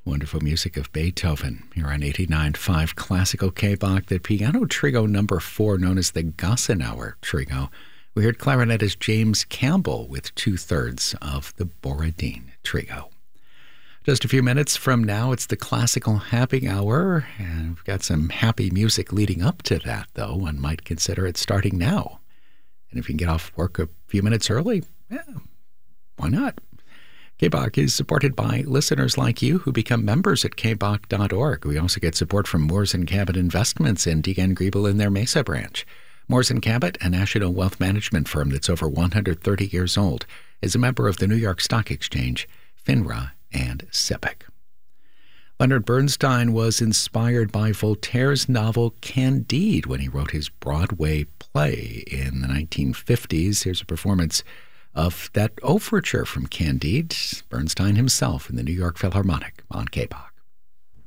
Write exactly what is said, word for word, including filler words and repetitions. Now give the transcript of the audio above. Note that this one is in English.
Wonderful music of Beethoven here on eighty-nine point five Classical K-Bach, the piano trio number four, known as the Gossenauer Trio. We heard clarinetist James Campbell with two-thirds of the Borodin Trio. Just a few minutes from now, it's the Classical Happy Hour, and we've got some happy music leading up to that, though. One might consider it starting now. And if you can get off work a few minutes early, yeah, why not? K-Bach is supported by listeners like you who become members at k bach dot org. We also get support from Moores and Cabot Investments and Deegan Griebel in their Mesa branch. Moores and Cabot, a national wealth management firm that's over one hundred thirty years old, is a member of the New York Stock Exchange, FINRA, and SEPIC. Leonard Bernstein was inspired by Voltaire's novel Candide when he wrote his Broadway play in the nineteen fifties. Here's a performance of that overture from Candide, Bernstein himself in the New York Philharmonic on K-Bach.